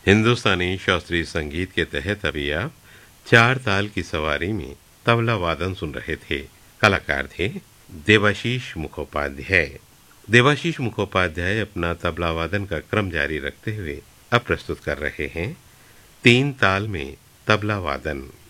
हिंदुस्तानी शास्त्रीय संगीत के तहत अभी आप चार ताल की सवारी में तबला वादन सुन रहे थे। कलाकार थे देवाशीष मुखोपाध्याय। देवाशीष मुखोपाध्याय अपना तबला वादन का क्रम जारी रखते हुए अब प्रस्तुत कर रहे हैं तीन ताल में तबला वादन।